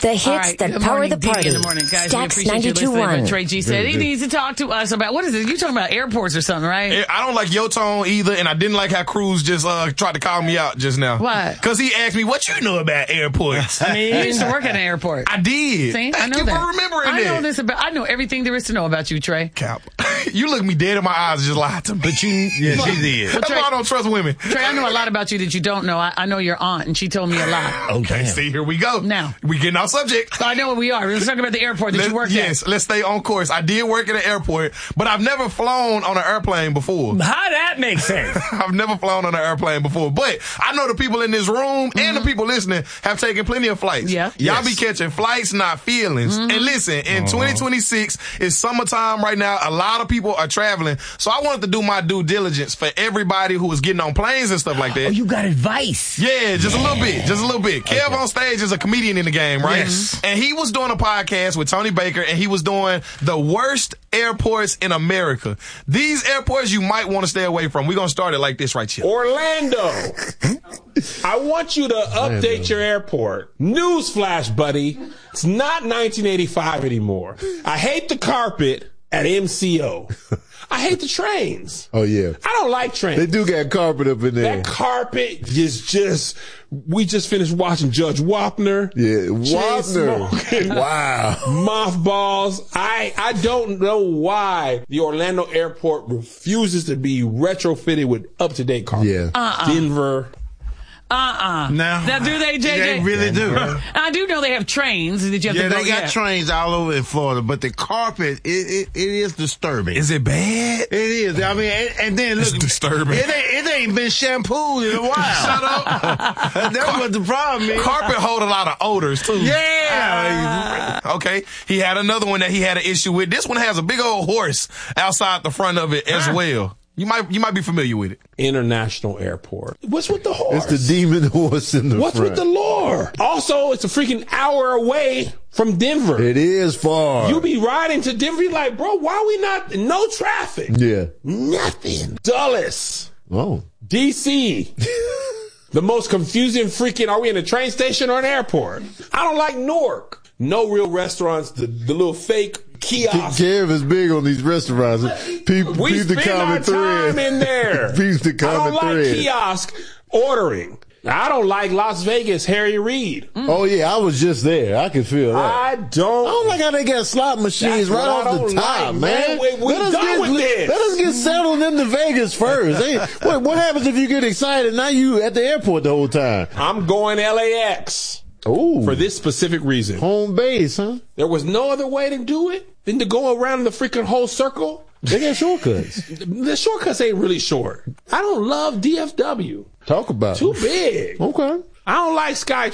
The hits that power the party. In the morning, guys. Stacks we appreciate you 92.1. listening. Trey G said he needs to talk to us about, what is it? You talking about airports or something, right? I don't like your tone either, and I didn't like how Cruz just tried to call me out just now. Why? Because he asked me, what you know about airports? I mean, you used to work at an airport. I did. See, I Thank know you that. for remembering I know that. this about. I know everything there is to know about you, Trey. Cap. You look me dead in my eyes and just lied to me. But she did. That's why I don't trust women. Trey, I know a lot about you that you don't know. I know your aunt, and she told me a lot. Okay, see, here we go. Now. We getting off subject. So I know what we are. Let's talk about the airport that you worked at. Yes, let's stay on course. I did work at an airport, but I've never flown on an airplane before. How that makes sense? I've never flown on an airplane before, but I know the people in this room and the people listening have taken plenty of flights. Yeah. Y'all be catching flights, not feelings. And listen, in 2026, it's summertime right now. A lot of people are traveling. So I wanted to do my due diligence for everybody who was getting on planes and stuff like that. Oh, you got advice. Yeah, just a little bit. Just a little bit. Kev on stage is a comedian in the game, right? Yes. And he was doing a podcast with Tony Baker, and he was doing the worst airports in America. These airports you might want to stay away from. We're going to start it like this right here. Orlando. I want you to update your airport. Newsflash, buddy. It's not 1985 anymore. I hate the carpet at MCO. I hate the trains. Oh, yeah. I don't like trains. They do got carpet up in there. That carpet is just, we just finished watching Judge Wapner. Yeah, Wapner. Chain-smoking. Wow. Mothballs. I don't know why the Orlando airport refuses to be retrofitted with up-to-date carpet. Yeah. Denver. No. Now, do they, JJ? They really do. I do know they have trains that you have to go they got trains all over in Florida, but the carpet, it is disturbing. Is it bad? It is. I mean, and then look, It's disturbing. It ain't been shampooed in a while. Shut up. That's what the problem is. Carpet hold a lot of odors, too. Yeah. Okay. He had another one that he had an issue with. This one has a big old horse outside the front of it as well. You might be familiar with it. International Airport. What's with the horse? It's the demon horse in the What's front. with the lure? Also, it's a freaking hour away from Denver. It is far. You be riding to Denver, you're like, bro, why we not, no traffic. Yeah. Nothing. Dulles. Oh. DC. The most confusing freaking, are we in a train station or an airport? I don't like Newark. No real restaurants, the little fake kiosks. Kev is big on these restaurants. People, We the spend our common time thread. in there. Peep the I common don't like thread. kiosk ordering. I don't like Las Vegas, Harry Reid. Oh yeah, I was just there. I can feel that. I don't like how they got slot machines That's right what I off the don't top, like, man. We done with this. Let us get settled into Vegas first. What happens if you get excited? Now you at the airport the whole time. I'm going LAX. Ooh. For this specific reason. Home base, huh? There was no other way to do it than to go around the freaking whole circle. They got shortcuts. The shortcuts ain't really short. I don't love DFW. Talk about Too it. big. Okay. I don't like Sky